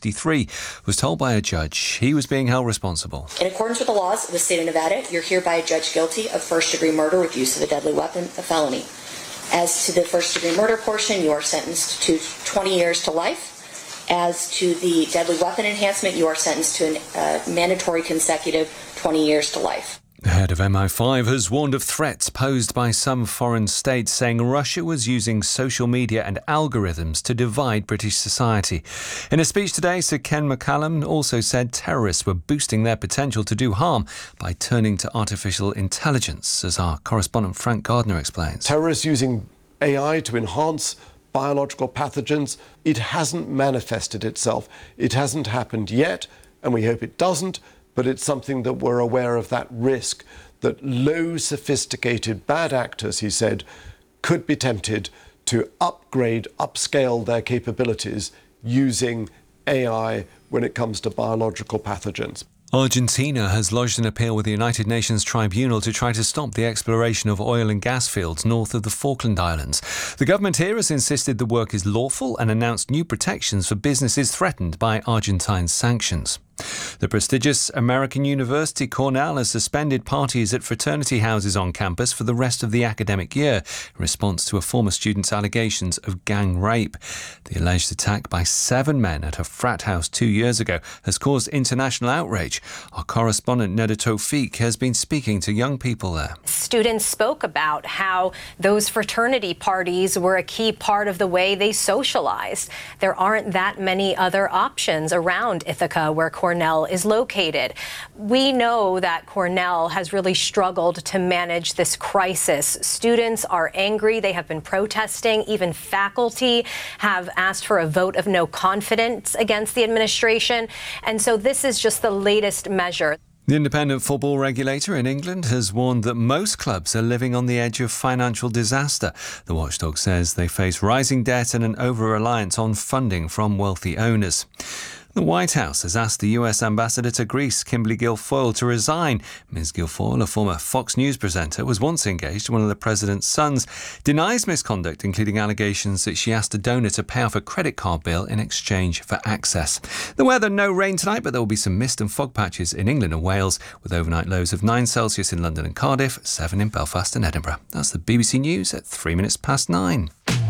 63, was told by a judge he was being held responsible. In accordance with the laws of the state of Nevada, you're hereby adjudged guilty of first-degree murder with use of a deadly weapon, a felony. As to the first-degree murder portion, you are sentenced to 20 years to life. As to the deadly weapon enhancement, you are sentenced to a mandatory consecutive 20 years to life. The head of MI5 has warned of threats posed by some foreign states, saying Russia was using social media and algorithms to divide British society. In a speech today, Sir Ken McCallum also said terrorists were boosting their potential to do harm by turning to artificial intelligence, as our correspondent Frank Gardner explains. Terrorists using AI to enhance biological pathogens. It hasn't manifested itself. It hasn't happened yet, and we hope it doesn't. But it's something that we're aware of, that risk that low sophisticated bad actors, he said, could be tempted to upscale their capabilities using AI when it comes to biological pathogens. Argentina has lodged an appeal with the United Nations Tribunal to try to stop the exploration of oil and gas fields north of the Falkland Islands. The government here has insisted the work is lawful and announced new protections for businesses threatened by Argentine sanctions. The prestigious American university Cornell has suspended parties at fraternity houses on campus for the rest of the academic year in response to a former student's allegations of gang rape. The alleged attack by 7 men at a frat house 2 years ago has caused international outrage. Our correspondent Neda Tawfiq has been speaking to young people there. Students spoke about how those fraternity parties were a key part of the way they socialized. There aren't that many other options around Ithaca, where Cornell is located. We know that Cornell has really struggled to manage this crisis. Students are angry. They have been protesting. Even faculty have asked for a vote of no confidence against the administration. And so this is just the latest measure. The independent football regulator in England has warned that most clubs are living on the edge of financial disaster. The watchdog says they face rising debt and an over-reliance on funding from wealthy owners. The White House has asked the US ambassador to Greece, Kimberly Guilfoyle, to resign. Ms. Guilfoyle, a former Fox News presenter, was once engaged to one of the president's sons, denies misconduct, including allegations that she asked a donor to pay off a credit card bill in exchange for access. The weather, no rain tonight, but there will be some mist and fog patches in England and Wales, with overnight lows of 9 Celsius in London and Cardiff, 7 in Belfast and Edinburgh. That's the BBC News at 3 minutes past 9.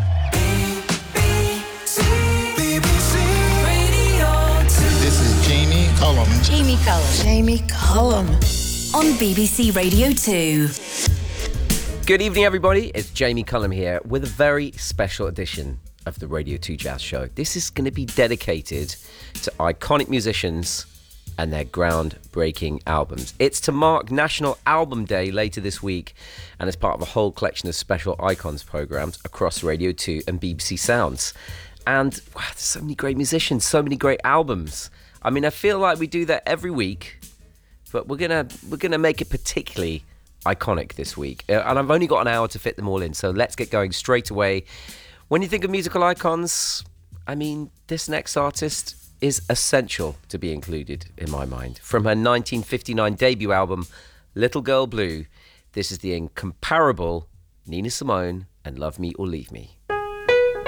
Jamie Cullum on BBC Radio 2. Good evening, everybody. It's Jamie Cullum here with a very special edition of the Radio 2 Jazz Show. This is going to be dedicated to iconic musicians and their groundbreaking albums. It's to mark National Album Day later this week, and as part of a whole collection of special icons programmes across Radio 2 and BBC Sounds. And wow, there's so many great musicians, so many great albums. I mean, I feel like we do that every week, but we're gonna make it particularly iconic this week. And I've only got an hour to fit them all in, so let's get going straight away. When you think of musical icons, I mean, this next artist is essential to be included in my mind. From her 1959 debut album, Little Girl Blue, this is the incomparable Nina Simone and Love Me or Leave Me.